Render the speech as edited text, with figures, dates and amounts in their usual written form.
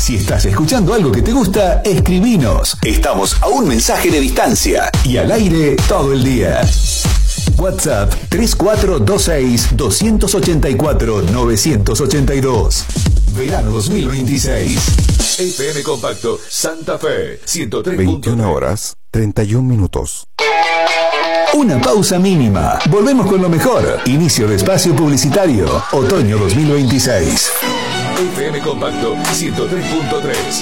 Si estás escuchando algo que te gusta, escribinos. Estamos a un mensaje de distancia y al aire todo el día. WhatsApp 3426-284-982. Verano 2026. FM Compacto Santa Fe 103. 21 horas 31 minutos. Una pausa mínima. Volvemos con lo mejor. Inicio de espacio publicitario. Otoño 2026. FM Compacto 103.3.